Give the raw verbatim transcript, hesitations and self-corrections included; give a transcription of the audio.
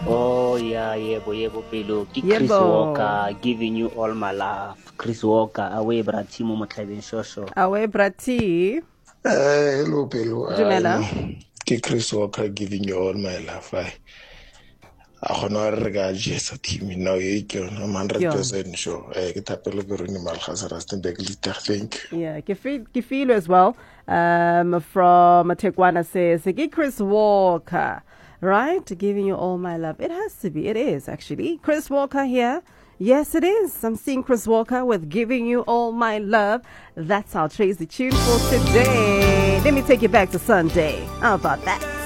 Oh yeah, yebo, yebo, Pelo. Ke Chris Yebo. Walker, giving you all my love. Chris Walker, away brati mo motlhabeng shosho. Awe brati. Eh, hello, Pelo. I Dumela. know. Ke Chris Walker giving you all my love. I a gona re ga jesa team now e ke I'm one hundred percent sure. Eh, ke tapelo ke rene Malkhasa Rustenburg Lister. Thank you. Yeah, Kifilo as well. Um, from Tekwana says, "Give Chris Walker, right? Giving you all my love. It has to be. It is actually Chris Walker here. Yes, it is. I'm seeing Chris Walker with giving you all my love. That's our Tracy tune for today. Let me take you back to Sunday. How about that?